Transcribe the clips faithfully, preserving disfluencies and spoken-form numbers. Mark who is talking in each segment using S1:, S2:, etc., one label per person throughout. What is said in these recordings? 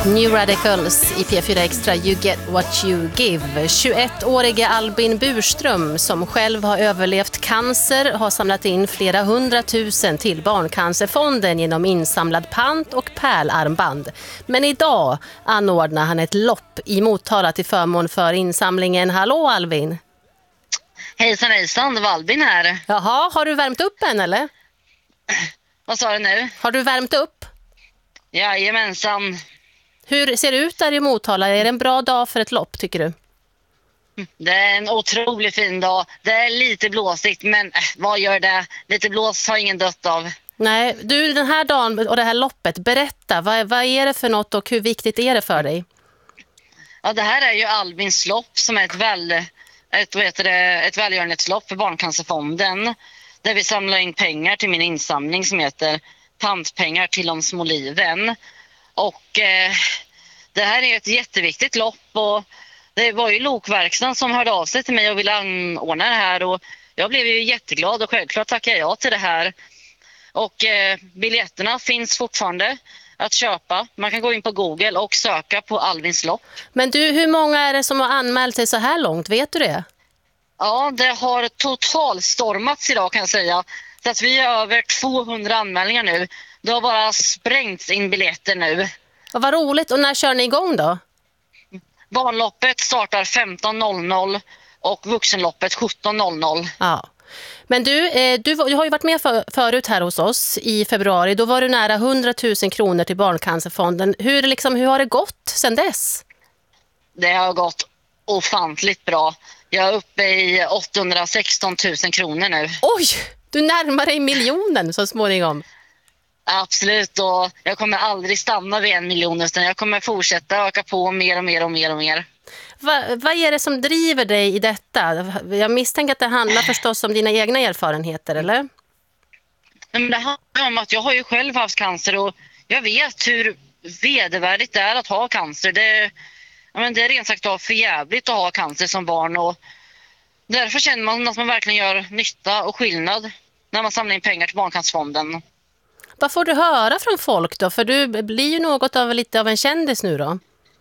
S1: New Radicals i P fyra Extra, You Get What You Give. tjugoettårige Albin Burström, som själv har överlevt cancer, har samlat in flera hundratusen till Barncancerfonden genom insamlad pant och pärlarmband. Men idag anordnar han ett lopp i Motala till förmån för insamlingen. Hallå Albin!
S2: Hejsan hejsan, det var Albin här.
S1: Jaha, har du värmt upp än eller?
S2: Vad sa du nu?
S1: Har du värmt upp?
S2: Jajamensan.
S1: Hur ser det ut där i Motala? Är det en bra dag för ett lopp tycker du?
S2: Det är en otroligt fin dag. Det är lite blåsigt, men äh, vad gör det? Lite blås har ingen dött av.
S1: Nej, du den här dagen och det här loppet, berätta, vad, vad är det för något och hur viktigt är det för dig?
S2: Ja, det här är ju Albins lopp som är ett, väl, ett, vad heter det, ett välgörenhetslopp för Barncancerfonden. Där vi samlar in pengar till min insamling som heter Pantpengar till de små liven. Och eh, det här är ett jätteviktigt lopp och det var ju lokverkstan som hörde av sig till mig och ville anordna det här och jag blev ju jätteglad och självklart tackar jag till det här. Och eh, biljetterna finns fortfarande att köpa. Man kan gå in på Google och söka på Albins lopp.
S1: Men du, hur många är det som har anmält sig så här långt? Vet du det?
S2: Ja, det har totalstormats idag kan jag säga. Så att vi har över tvåhundra anmälningar nu. Det har bara sprängts in biljetter nu.
S1: Och vad roligt. Och när kör ni igång då?
S2: Barnloppet startar femton noll noll och vuxenloppet sjutton noll noll.
S1: Ja. Men du, eh, du, du har ju varit med för, förut här hos oss i februari. Då var du nära hundratusen kronor till Barncancerfonden. Hur, liksom, hur har det gått sedan dess?
S2: Det har gått ofantligt bra. Jag är uppe i åttahundrasexton tusen kronor nu.
S1: Oj, du närmar dig miljonen så småningom.
S2: Absolut, och jag kommer aldrig stanna vid en miljon utan jag kommer fortsätta öka på mer och mer och mer och mer.
S1: Va, vad är det som driver dig i detta? Jag misstänker att det handlar förstås om dina egna erfarenheter, eller?
S2: Men det handlar om att jag har ju själv haft cancer och jag vet hur vedervärdigt det är att ha cancer. Det, ja, men det är rent sagt av för jävligt att ha cancer som barn och därför känner man att man verkligen gör nytta och skillnad när man samlar in pengar till Barncancerfonden.
S1: Vad får du höra från folk då? För du blir ju något av lite av en kändis nu då.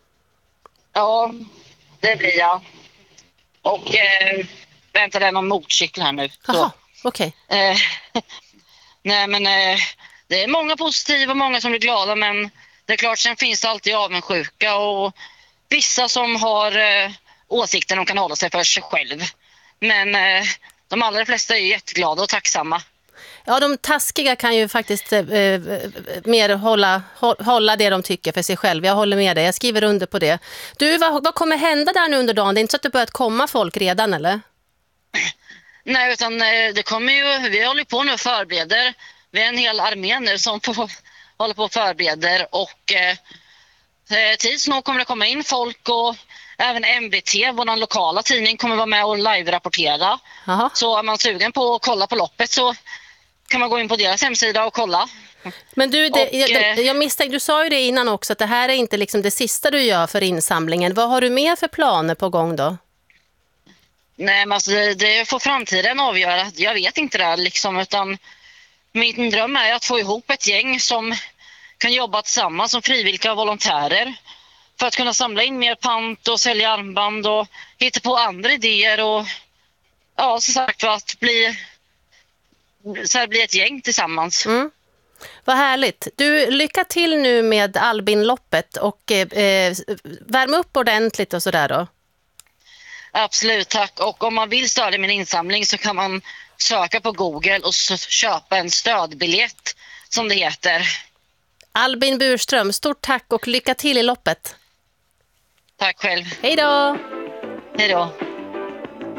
S2: Ja, det blir jag. Och eh, vänta, det är någon motorcykel här nu.
S1: Jaha, okej.
S2: Okay. Eh, nej, men eh, det är många positiva och många som blir glada, men det är klart, sen finns det alltid avundsjuka och vissa som har eh, åsikter de kan hålla sig för sig själv. Men eh, de allra flesta är ju jätteglada och tacksamma.
S1: Ja, de taskiga kan ju faktiskt eh, mer hålla, hålla det de tycker för sig själv. Jag håller med dig, jag skriver under på det. Du, vad, vad kommer hända där nu under dagen? Det är inte så att det börjat komma folk redan, eller?
S2: Nej, utan det kommer ju, vi håller på nu och förbereder. Vi är en hel armé nu som på, håller på och förbereder och eh, tids nog kommer det komma in folk och även M V T, vår lokala tidning, kommer vara med och live-rapportera.
S1: Aha.
S2: Så är man sugen på att kolla på loppet så kan man gå in på deras hemsida och kolla.
S1: Men du, det,
S2: och,
S1: jag, jag misstänker, du sa ju det innan också att det här är inte liksom det sista du gör för insamlingen. Vad har du mer för planer på gång då?
S2: Nej, men alltså det, det får framtiden avgöra. Jag vet inte det liksom, utan min dröm är att få ihop ett gäng som kan jobba tillsammans som frivilliga volontärer för att kunna samla in mer pant och sälja armband och hitta på andra idéer och ja, som sagt, för att bli så här blir ett gäng tillsammans.
S1: Mm. Vad härligt. Du, lycka till nu med Albin-loppet och eh, värm upp ordentligt och sådär då.
S2: Absolut, tack. Och om man vill stödja min insamling så kan man söka på Google och så köpa en stödbiljett som det heter.
S1: Albin Burström, stort tack och lycka till i loppet.
S2: Tack själv.
S1: Hej då!
S2: Hej då!